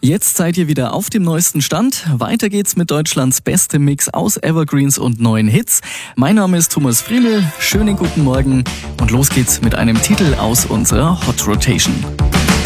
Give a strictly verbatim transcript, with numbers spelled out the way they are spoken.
Jetzt seid ihr wieder auf dem neuesten Stand. Weiter geht's mit Deutschlands bestem Mix aus Evergreens und neuen Hits. Mein Name ist Thomas Friemel. Schönen guten Morgen und los geht's mit einem Titel aus unserer Hot Rotation.